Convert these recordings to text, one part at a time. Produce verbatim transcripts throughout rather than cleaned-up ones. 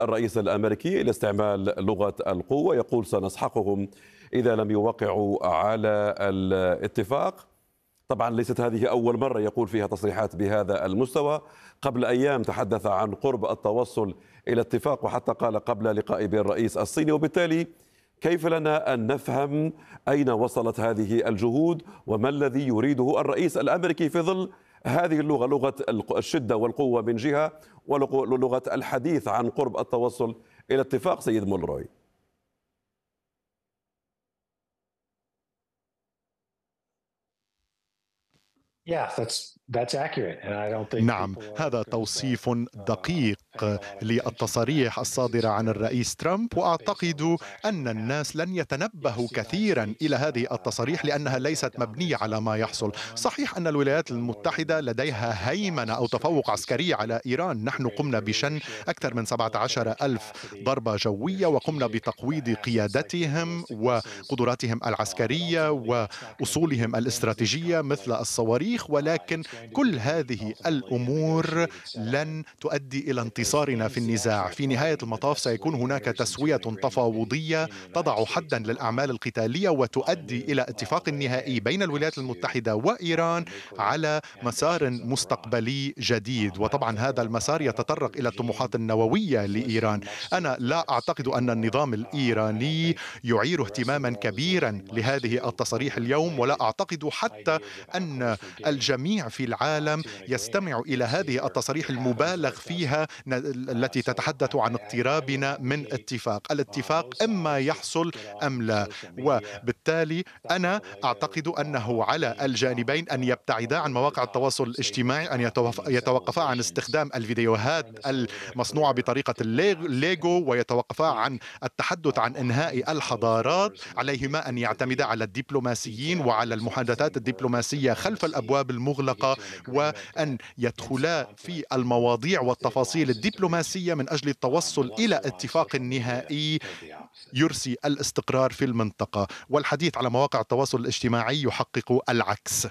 الرئيس الأمريكي إلى استعمال لغة القوة، يقول سنسحقهم إذا لم يوقعوا على الاتفاق. طبعا ليست هذه أول مرة يقول فيها تصريحات بهذا المستوى. قبل أيام تحدث عن قرب التوصل إلى اتفاق، وحتى قال قبل لقائه بالرئيس الصيني. وبالتالي كيف لنا أن نفهم أين وصلت هذه الجهود وما الذي يريده الرئيس الأمريكي في ظل هذه اللغة، لغة الشدة والقوة من جهة، ولغة الحديث عن قرب التوصل إلى اتفاق سيد مولروي؟ نعم، هذا توصيف دقيق للتصاريح الصادرة عن الرئيس ترامب، وأعتقد أن الناس لن يتنبهوا كثيرا إلى هذه التصاريح لأنها ليست مبنية على ما يحصل. صحيح أن الولايات المتحدة لديها هيمنة أو تفوق عسكري على إيران. نحن قمنا بشن أكثر من سبعة عشر ألف ضربة جوية، وقمنا بتقويض قيادتهم وقدراتهم العسكرية وأصولهم الاستراتيجية مثل الصواريخ، ولكن كل هذه الأمور لن تؤدي إلى انتصارنا في النزاع. في نهاية المطاف سيكون هناك تسوية تفاوضية تضع حدا للأعمال القتالية وتؤدي إلى اتفاق نهائي بين الولايات المتحدة وإيران على مسار مستقبلي جديد. وطبعا هذا المسار يتطرق إلى الطموحات النووية لإيران. أنا لا أعتقد أن النظام الإيراني يعير اهتماما كبيرا لهذه التصاريح اليوم، ولا أعتقد حتى أن الجميع في العالم يستمع إلى هذه التصاريح المبالغ فيها التي تتحدث عن اقترابنا من اتفاق. الاتفاق إما يحصل أم لا، وبالتالي أنا أعتقد أنه على الجانبين أن يبتعدا عن مواقع التواصل الاجتماعي، أن يتوقفا عن استخدام الفيديوهات المصنوعة بطريقة الليغو، ويتوقفا عن التحدث عن إنهاء الحضارات. عليهما أن يعتمدا على الدبلوماسيين وعلى المحادثات الدبلوماسية خلف الأبواب المغلقة، وأن يدخلا في المواضيع والتفاصيل الدبلوماسية من أجل التوصل إلى اتفاق نهائي يرسي الاستقرار في المنطقة. والحديث على مواقع التواصل الاجتماعي يحقق العكس.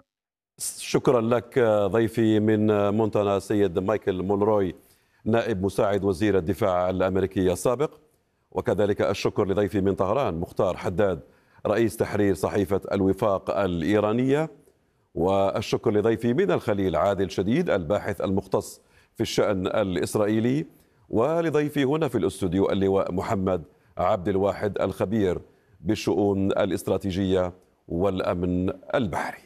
شكرا لك ضيفي من مونتانا سيد مايكل مولروي، نائب مساعد وزير الدفاع الأمريكي السابق. وكذلك الشكر لضيفي من طهران مختار حداد، رئيس تحرير صحيفة الوفاق الإيرانية. والشكر لضيفي من الخليل عادل شديد، الباحث المختص في الشأن الإسرائيلي. ولضيفي هنا في الاستوديو اللواء محمد عبد الواحد، الخبير بالشؤون الاستراتيجية والأمن البحري.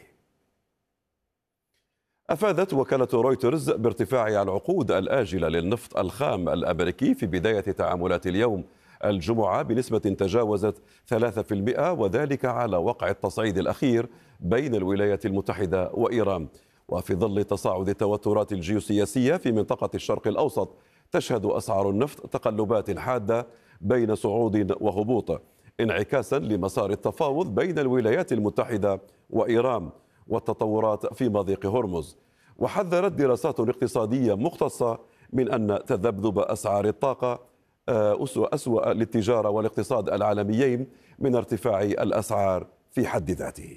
أفادت وكالة رويترز بارتفاع العقود الآجلة للنفط الخام الأمريكي في بداية تعاملات اليوم الجمعة بنسبة تجاوزت ثلاثة بالمئة، وذلك على وقع التصعيد الأخير بين الولايات المتحدة وإيران. وفي ظل تصاعد التوترات الجيوسياسية في منطقة الشرق الأوسط، تشهد أسعار النفط تقلبات حادة بين صعود وهبوط، انعكاسا لمسار التفاوض بين الولايات المتحدة وإيران والتطورات في مضيق هرمز. وحذرت دراسات اقتصادية مختصة من أن تذبذب أسعار الطاقة أسوأ أسوأ للتجارة والاقتصاد العالميين من ارتفاع الأسعار في حد ذاته.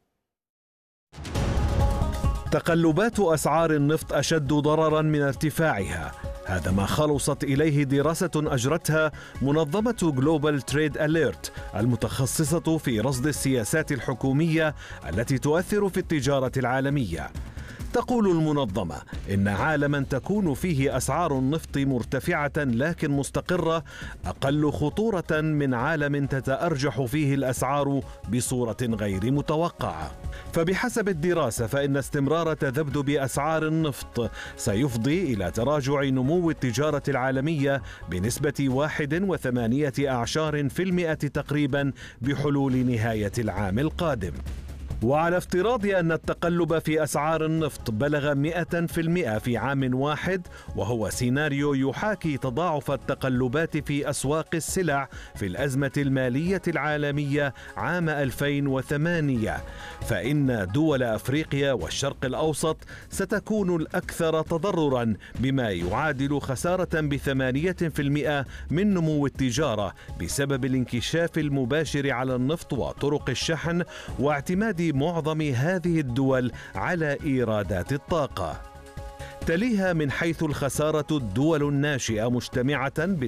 تقلبات أسعار النفط أشد ضررا من ارتفاعها، هذا ما خلصت إليه دراسة أجرتها منظمة جلوبال تريد أليرت المتخصصة في رصد السياسات الحكومية التي تؤثر في التجارة العالمية. تقول المنظمة إن عالما تكون فيه أسعار النفط مرتفعة لكن مستقرة أقل خطورة من عالم تتأرجح فيه الأسعار بصورة غير متوقعة. فبحسب الدراسة فإن استمرار تذبذب أسعار النفط سيفضي إلى تراجع نمو التجارة العالمية بنسبة واحد وثمانية أعشار في المئة تقريبا بحلول نهاية العام القادم. وعلى افتراض أن التقلب في أسعار النفط بلغ مئة في المئة في عام واحد، وهو سيناريو يحاكي تضاعف التقلبات في أسواق السلع في الأزمة المالية العالمية عام ألفين وثمانية، فإن دول أفريقيا والشرق الأوسط ستكون الأكثر تضررا، بما يعادل خسارة بثمانية في المئة من نمو التجارة بسبب الانكشاف المباشر على النفط وطرق الشحن واعتماد معظم هذه الدول على إيرادات الطاقة. تليها من حيث الخسارة الدول الناشئة مجتمعة